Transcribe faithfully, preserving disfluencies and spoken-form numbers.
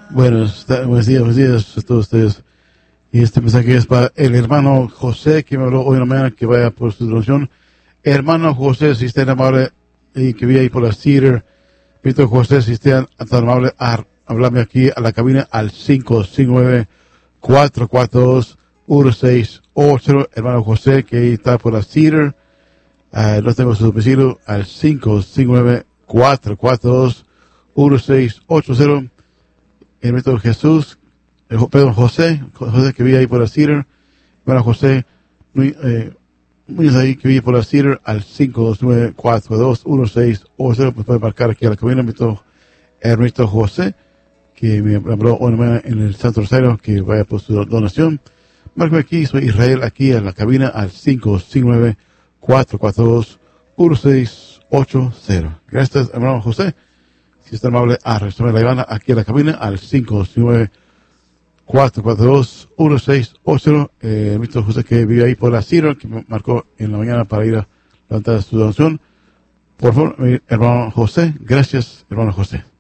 Buenos, buenos días, buenos días a todos ustedes. Y este mensaje es para el hermano José, que me habló hoy en la mañana, que vaya por su donación. Hermano José, si usted es amable, y que vive ahí por la Cedar, Víctor José, si usted es tan amable, a hablarme aquí a la cabina al cinco cinco nueve, cuatro cuatro dos, uno seis ocho. Hermano José, que ahí está por la Cedar. Uh, no tengo su domicilio al cinco cinco nueve, cuatro cuatro dos, uno seis ocho cero. El método Jesús, el, perdón, José, José que vive ahí por la Cedar, hermano José, muy, eh, muy ahí que vive por la Cedar al cinco nueve cuatro dos uno seis ocho cero, pues puede marcar aquí a la cabina, el método Ernesto José, que me habló hoy en el Santo Rosario, que vaya por su donación. Marco aquí, soy Israel, aquí a la cabina al cinco cinco nueve, cuatro cuatro dos, uno seis ocho cero. Gracias, hermano José. Si está amable, a resolver la llamada aquí a la cabina al cinco cinco nueve, cuatro cuatro dos, uno seis ocho cero. Eh, el ministro José que vive ahí por la Cedar, que me marcó en la mañana para ir a levantar su donación. Por favor, hermano José, gracias, hermano José.